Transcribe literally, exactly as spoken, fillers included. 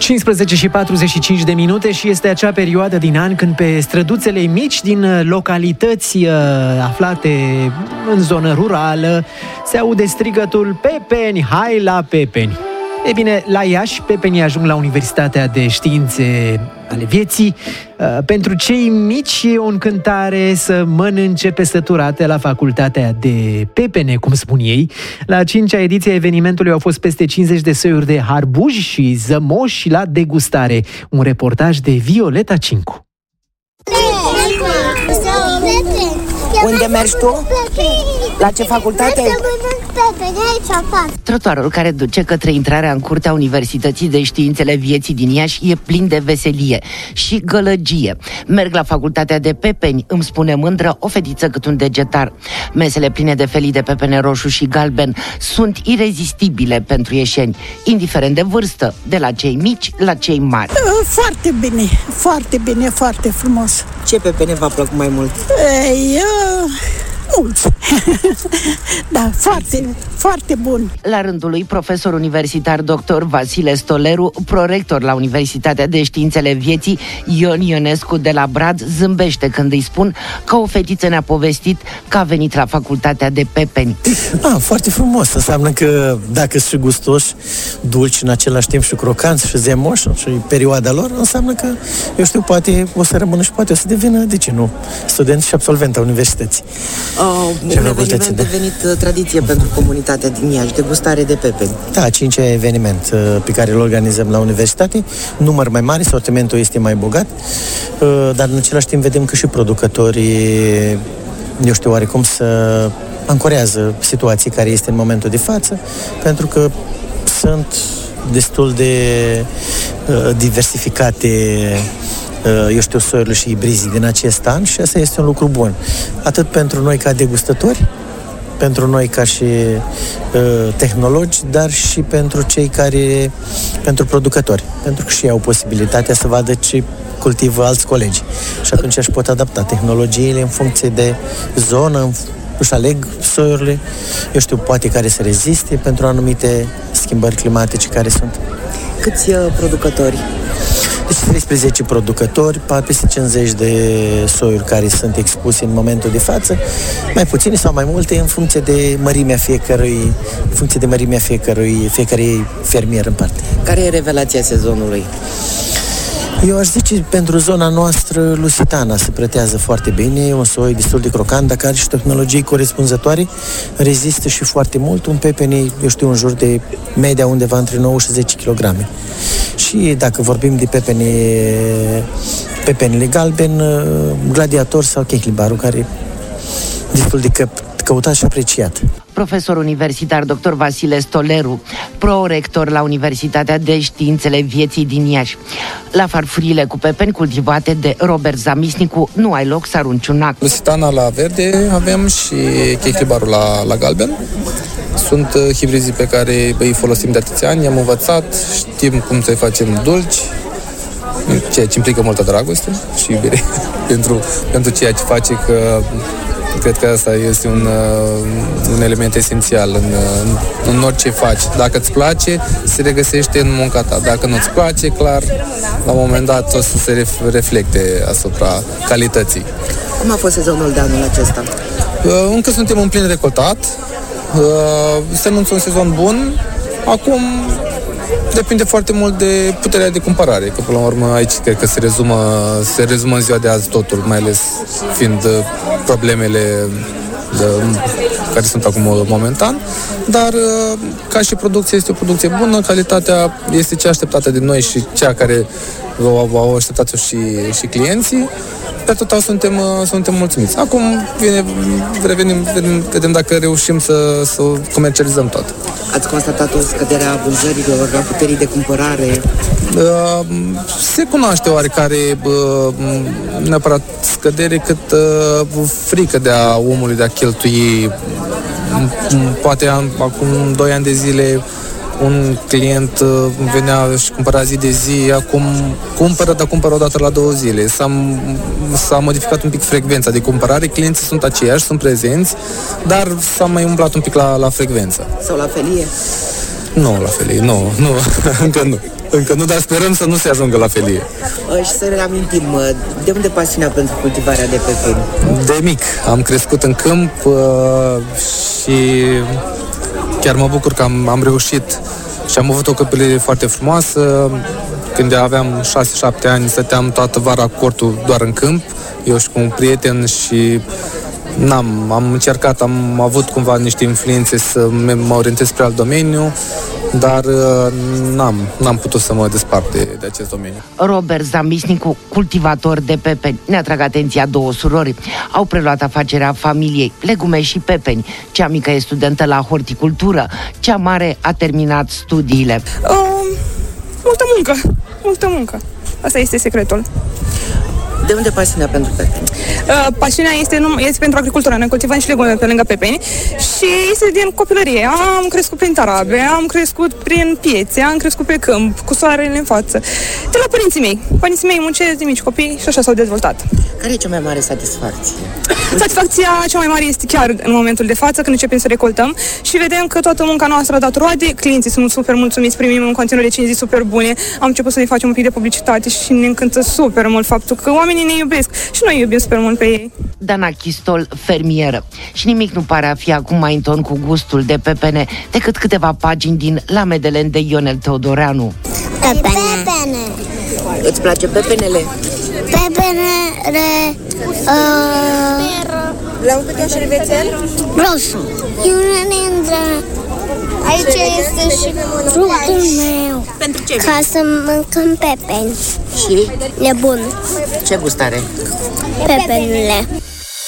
cincisprezece și patruzeci și cinci de minute și este acea perioadă din an când pe străduțele mici din localități uh, aflate în zonă rurală se aude strigătul Pepeni, hai la Pepeni! E bine, la Iași, pepenii ajung la Universitatea de Științe ale Vieții. Pentru cei mici e o încântare să mănânce pestăturate la facultatea de pepene, cum spun ei. La a cincea ediție a evenimentului au fost peste cincizeci de soiuri de harbuși și zămoși la degustare. Un reportaj de Violeta Cincu. Unde mergi tu? La ce facultate? Trotuarul care duce către intrarea în curtea Universității de Științele Vieții din Iași e plin de veselie și gălăgie. Merg la facultatea de pepeni, îmi spune mândră o fetiță cât un degetar. Mesele pline de felii de pepene roșu și galben sunt irezistibile pentru ieșeni, indiferent de vârstă, de la cei mici la cei mari. Foarte bine, foarte bine, foarte frumos. Ce pepene v-a plăcut mai mult? Ei, uh... mulți. Da, foarte, foarte bun. La rândul lui, profesor universitar doctor Vasile Stoleru, prorector la Universitatea de Științele Vieții, Ion Ionescu de la Brad, zâmbește când îi spun că o fetiță ne-a povestit că a venit la facultatea de pepeni. Ah, foarte frumos. Înseamnă că dacă și gustoși, dulci în același timp și crocanți și zemoși și perioada lor, înseamnă că, eu știu, poate o să rămână și poate o să devină, de ce nu, student și absolvent a universității. Uh, un eveniment de... devenit uh, tradiție pentru comunitatea din Iași, degustare de pepeni. Da, cincea eveniment uh, pe care îl organizăm la universitate, număr mai mare, sortimentul este mai bogat, uh, dar în același timp vedem că și producătorii, eu știu, oarecum să ancorează situații care este în momentul de față, pentru că sunt destul de uh, diversificate, eu știu, soiurile și ibrizii din acest an și asta este un lucru bun. Atât pentru noi ca degustători, pentru noi ca și uh, tehnologi, dar și pentru cei care, pentru producători, pentru că și ei au posibilitatea să vadă ce cultivă alți colegi. Și atunci își pot adapta tehnologiile în funcție de zonă, își aleg soiurile, eu știu, poate care să reziste pentru anumite schimbări climatice care sunt. Câți uh, producători? Deci treisprezece producători, peste cincizeci de soiuri care sunt expuse în momentul de față, mai puține sau mai multe în funcție de mărimea fiecărui, în funcție de mărimea fiecărui, fiecărui fermier în parte. Care e revelația sezonului? Eu aș zice, pentru zona noastră, Lusitana se pretează foarte bine, un soi destul de crocant, dar care și tehnologii corespunzătoare, rezistă și foarte mult, un pepene, eu știu, în jur de media undeva între nouă și zece kilograme. Și dacă vorbim de pepene, pepenele galben, gladiator sau chechlibarul, care destul de că, căutat și apreciat. Profesor universitar doctor Vasile Stoleru, prorector la Universitatea de Științele Vieții din Iași. La farfurile cu pepeni cultivate de Robert Zamisnicu nu ai loc să arunci un ac. Lusitana la verde avem și chechlibarul la, la galben. Sunt uh, hibrizii pe care îi folosim de atâția ani, i-am învățat, știm cum să-i facem dulci, ceea ce implică multă dragoste și iubire pentru, pentru ceea ce face, că cred că asta este un, un element esențial în, în, în orice faci. Dacă îți place, se regăsește în munca ta. Dacă nu îți place, clar, la un moment dat o să se reflecte asupra calității. Cum a fost sezonul de anul acesta? Încă suntem în plin recoltat. Se anunță un sezon bun. Acum depinde foarte mult de puterea de cumpărare, că până la urmă aici cred că se rezumă, se rezumă în ziua de azi totul, mai ales fiind problemele de, care sunt acum momentan, dar ca și producție este o producție bună, calitatea este cea așteptată de noi și cea care au așteptat-o și, și clienții. Pe total suntem, suntem mulțumiți. Acum vine, revenim, vedem, vedem dacă reușim să, să comercializăm tot. Ați constatat o scădere a vânzărilor, a puterii de cumpărare? Uh, se cunoaște oarecare uh, neapărat scădere, cât uh, frică de a omului de a cheltui. Poate acum doi ani de zile un client venea și cumpăra zi de zi, acum cumpără, dar cumpără o dată la două zile. S-a, s-a modificat un pic frecvența de cumpărare, clienții sunt aceiași, sunt prezenți, dar s-a mai umblat un pic la, la frecvență. Sau la felie? Nu la felie, nu, nu, încă nu. Încă nu, dar sperăm să nu se ajungă la felie. Și să reamintim, de unde pasiunea pentru cultivarea de pepeni? De mic am crescut în câmp și chiar mă bucur că am, am reușit și am avut o copilărie foarte frumoasă. Când aveam șase șapte ani, stăteam toată vara cu cortul doar în câmp, eu și cu un prieten și n-am, am încercat, am avut cumva niște influențe să mă orientez spre alt domeniu, dar n-am, n-am putut să mă despart de, de acest domeniu. Robert Zambisnicu, cultivator de pepeni, ne atrag atenția două surori. Au preluat afacerea familiei, legume și pepeni. Cea mică e studentă la horticultură, cea mare a terminat studiile. Uh, multă muncă, multă muncă. Asta este secretul. De unde pasiunea pentru pepeni? Uh, pasiunea este, num- este pentru agricultură. Noi cultivăm și legume pe lângă pepeni și este din copilărie. Am crescut prin tarabe, am crescut prin piețe, am crescut pe câmp, cu soarele în față. De la părinții mei. Părinții mei muncesc de mici copii și așa s-au dezvoltat. Care e cea mai mare satisfacție? Satisfacția cea mai mare este chiar în momentul de față, când începem să recoltăm și vedem că toată munca noastră a dat roade, clienții sunt super mulțumiți, primim în continuare recenzii super bune, am început să ne facem un pic de publicitate și ne încântă super mult faptul că oamenii ne iubesc și noi iubim super mult pe ei. Dana Chistol, fermieră. Și nimic nu pare a fi acum mai în ton cu gustul de pepene decât câteva pagini din La Medelen de Ionel Teodoreanu. Pepene. Pepene. Îți place pepenele? Pepenele... Uh, Le-au câte șervețel? roșu. E una dintre... Aici este și fructul meu. Pentru ce? Ca să mâncăm pepeni. Și? E bun. Ce gust are? Pepenele.